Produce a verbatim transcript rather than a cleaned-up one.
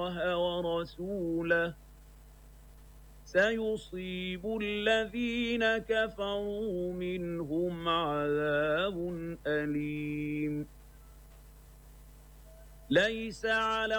الله ورسوله سيصيب الذين كفروا منهم عذاب أليم. ليس على